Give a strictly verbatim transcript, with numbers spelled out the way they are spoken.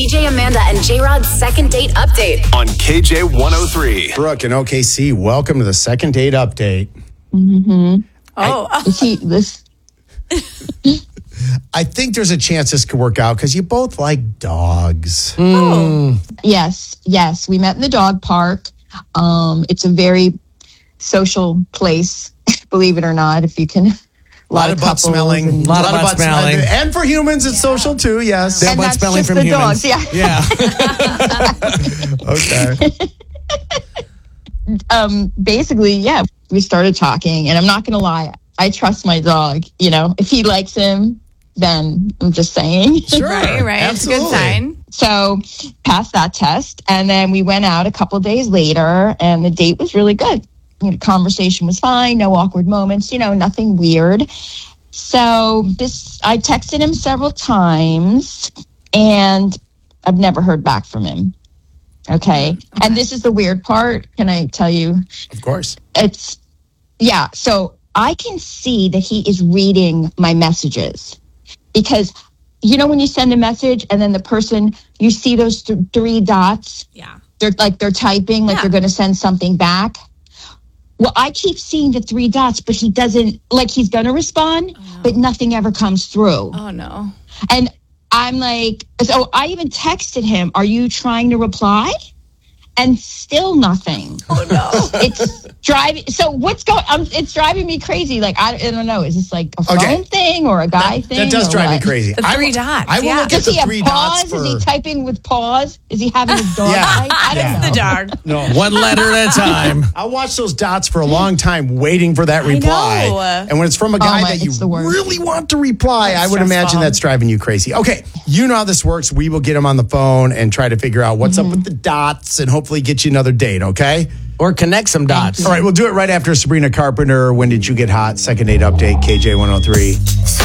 D J Amanda and J-Rod's second date update on K J one oh three. Brooke in O K C, welcome to the second date update. Mm-hmm. Oh. I, see, this. I think there's a chance this could work out because you both like dogs. Oh. Yes, yes. We met in the dog park. Um, it's a very social place, believe it or not, if you can. A lot, lot of butt smelling. A lot, lot of butt smelling. smelling. And for humans, it's yeah. social too, yes. And butt smelling just from the humans. Dogs, yeah. Yeah. Okay. um, basically, yeah, we started talking, and I'm not going to lie. I trust my dog. You know, if he likes him, then I'm just saying. Sure. Right, right. It's a good sign. So passed that test, and then we went out a couple of days later, and the date was really good. You know, conversation was fine, no awkward moments, you know, nothing weird. So this, I texted him several times, and I've never heard back from him. Okay. okay. And this is the weird part. Can I tell you? Of course. It's, yeah. So I can see that he is reading my messages because, you know, when you send a message and then the person, you see those th- three dots. Yeah. They're like, they're typing, like yeah. they're going to send something back. Well, I keep seeing the three dots, but he doesn't, like he's going to respond, oh. but nothing ever comes through. Oh, no. And I'm like, so I even texted him, are you trying to reply? And still nothing. Oh, no. It's driving. So what's going on? Um, it's driving me crazy. Like, I, I don't know. Is this like a okay. phone thing or a guy that, thing? That does drive what? me crazy. The three I, dots. I will yeah. look Does at he the have three pause? dots for... Is he typing with pause? Is he having his dog? yeah. I, I don't yeah. know. The dog. No. One letter at a time. I watch those dots for a long time waiting for that reply. I know. And when it's from a guy oh my, that you really want to reply, that's I would stressful. imagine that's driving you crazy. Okay, you know how this works. We will get him on the phone and try to figure out what's mm-hmm. up with the dots and hopefully get you another date, okay? Or connect some dots. All right, we'll do it right after Sabrina Carpenter. When Did You Get Hot? Second date update, K J one oh three.